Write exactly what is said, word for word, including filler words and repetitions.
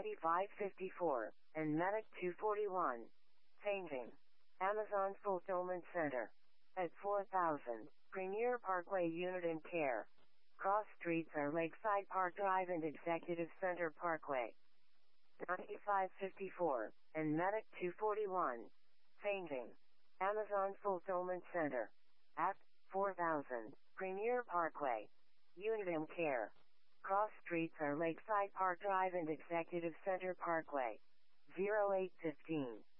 ninety-five fifty-four, and Medic two forty-one. Painting. Amazon Fulfillment Center. At four thousand, Premier Parkway Unit and Care. Cross streets are Lakeside Park Drive and Executive Center Parkway. ninety-five fifty-four, and Medic two forty-one. Painting. Amazon Fulfillment Center. At four thousand, Premier Parkway. Unit and Care. Cross streets are Lakeside Park Drive and Executive Center Parkway. zero eight fifteen.